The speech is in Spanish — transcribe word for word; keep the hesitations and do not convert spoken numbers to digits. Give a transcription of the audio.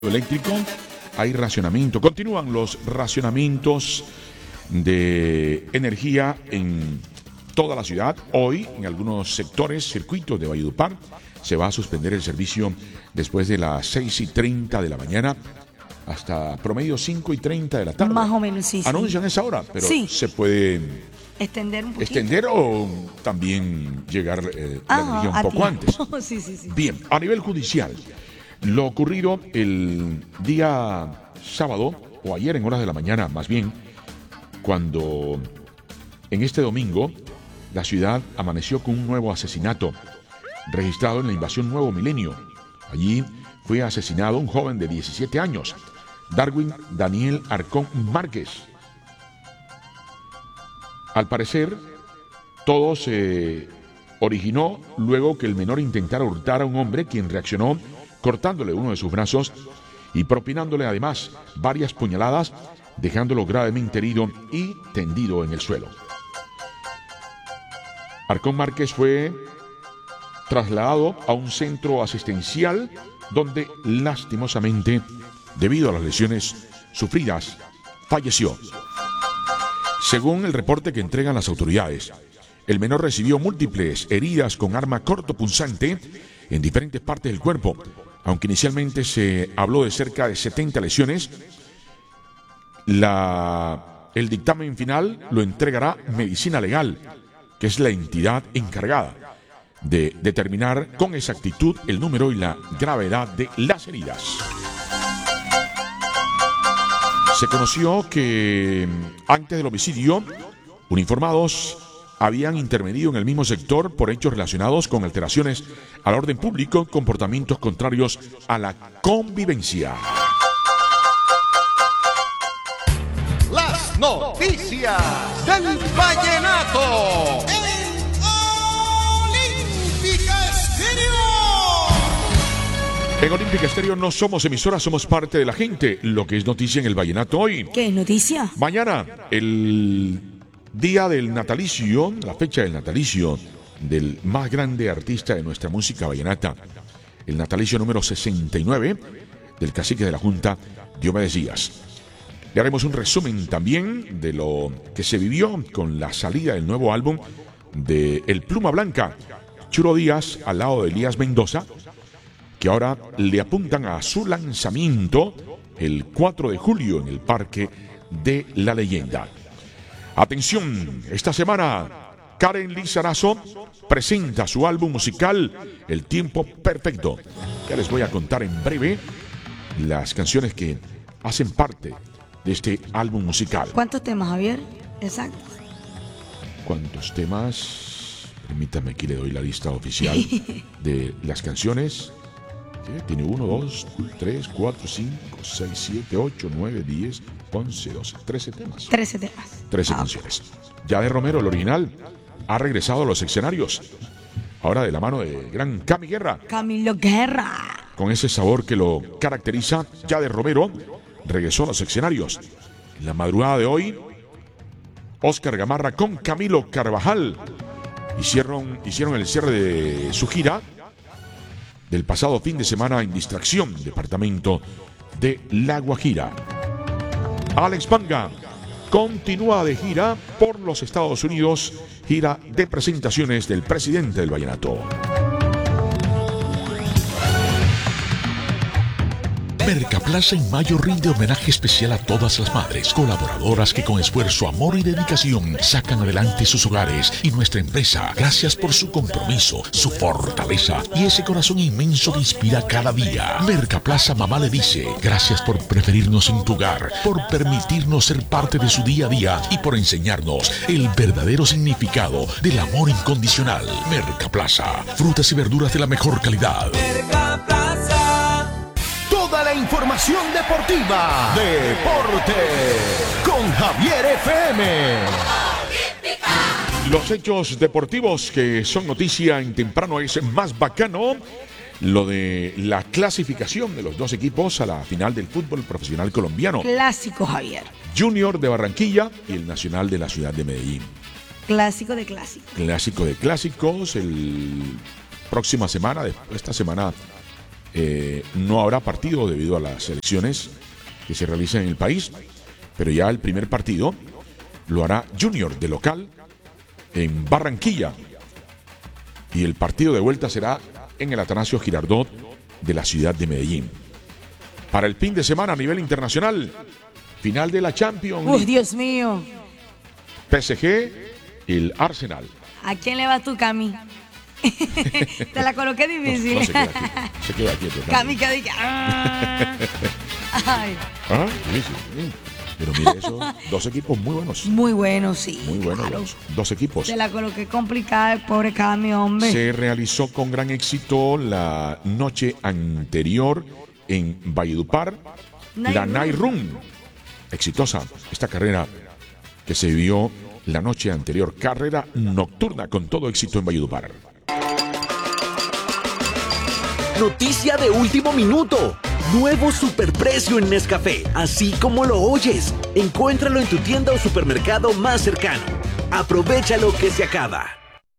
eléctrico, hay racionamiento. Continúan los racionamientos de energía en toda la ciudad. Hoy, en algunos sectores, circuitos de Valledupar, se va a suspender el servicio después de las seis y treinta de la mañana hasta promedio cinco y treinta de la tarde. Más o menos, sí. Anuncian sí. esa hora, pero sí. se puede extender un poquito. Extender o también llegar eh, ah, la energía un poco tiempo. antes. sí, sí, sí. Bien, a nivel judicial, lo ocurrido el día sábado, o ayer en horas de la mañana, más bien, cuando en este domingo la ciudad amaneció con un nuevo asesinato registrado en la invasión Nuevo Milenio. Allí fue asesinado un joven de diecisiete años, Darwin Daniel Arcón Márquez. Al parecer, todo se originó luego que el menor intentara hurtar a un hombre, quien reaccionó cortándole uno de sus brazos y propinándole además varias puñaladas, dejándolo gravemente herido y tendido en el suelo. Arcón Márquez fue trasladado a un centro asistencial donde lastimosamente, debido a las lesiones sufridas, falleció. Según el reporte que entregan las autoridades, el menor recibió múltiples heridas con arma cortopunzante en diferentes partes del cuerpo. Aunque inicialmente se habló de cerca de setenta lesiones, la, el dictamen final lo entregará Medicina Legal, que es la entidad encargada de determinar con exactitud el número y la gravedad de las heridas. Se conoció que antes del homicidio, uniformados habían intervenido en el mismo sector por hechos relacionados con alteraciones al orden público, comportamientos contrarios a la convivencia. Las noticias del vallenato. En Olímpica Estéreo no somos emisora, somos parte de la gente. Lo que es noticia en el vallenato hoy. ¿Qué es noticia? Mañana, el día del natalicio, la fecha del natalicio del más grande artista de nuestra música vallenata, el natalicio número sesenta y nueve del cacique de la Junta, Diomedes Díaz. Le haremos un resumen también de lo que se vivió con la salida del nuevo álbum de El Pluma Blanca, Churo Díaz al lado de Elías Mendoza, que ahora le apuntan a su lanzamiento el cuatro de julio en el Parque de la Leyenda. Atención, esta semana Karen Lizarazo presenta su álbum musical El Tiempo Perfecto. Ya les voy a contar en breve las canciones que hacen parte de este álbum musical. ¿Cuántos temas, Javier? Exacto. ¿Cuántos temas? Permítame, aquí le doy la lista oficial de las canciones. ¿Qué? Tiene uno, dos, tres, cuatro, cinco, seis, siete, ocho, nueve, diez, once, doce, trece temas. Trece temas. Trece ah, canciones. Yade Romero, el original, ha regresado a los escenarios. Ahora de la mano de gran Cami Guerra. Camilo Guerra. Con ese sabor que lo caracteriza, Yade Romero regresó a los escenarios. En la madrugada de hoy, Oscar Gamarra con Camilo Carvajal hicieron, hicieron el cierre de su gira del pasado fin de semana en Distracción, departamento de La Guajira. Alex Panga continúa de gira por los Estados Unidos, gira de presentaciones del presidente del vallenato. Mercaplaza en mayo rinde homenaje especial a todas las madres, colaboradoras que con esfuerzo, amor y dedicación sacan adelante sus hogares y nuestra empresa. Gracias por su compromiso, su fortaleza y ese corazón inmenso que inspira cada día. Mercaplaza Mamá le dice, gracias por preferirnos en tu hogar, por permitirnos ser parte de su día a día y por enseñarnos el verdadero significado del amor incondicional. Mercaplaza, frutas y verduras de la mejor calidad. Mercaplaza. Toda la información deportiva. Deporte con Javier F M. Los hechos deportivos que son noticia en temprano es más bacano. Lo de la clasificación de los dos equipos a la final del fútbol profesional colombiano. Clásico, Javier. Junior de Barranquilla y el Nacional de la ciudad de Medellín. Clásico de clásicos. Clásico de clásicos. El próxima semana, esta semana Eh, no habrá partido debido a las elecciones que se realizan en el país, pero ya el primer partido lo hará Junior de local en Barranquilla. Y el partido de vuelta será en el Atanasio Girardot de la ciudad de Medellín. Para el fin de semana a nivel internacional, final de la Champions Uy, Dios mío. P S G, el Arsenal. ¿A quién le vas tú, Cami? Te la coloqué difícil. No, no se queda aquí. Se queda quieto. Cami, que diga. Ah. Ay. Ah, difícil. Pero mire eso, dos equipos muy buenos. Muy bueno, sí. Muy buenos claro. los dos equipos. Te la coloqué complicada, el pobre Cami, hombre. Se realizó con gran éxito la noche anterior en Valledupar, Night la Run. Night Run. Exitosa esta carrera que se vivió la noche anterior. Carrera nocturna con todo éxito en Valledupar. Noticia de último minuto. Nuevo superprecio en Nescafé, así como lo oyes. Encuéntralo en tu tienda o supermercado más cercano. Aprovecha lo que se acaba.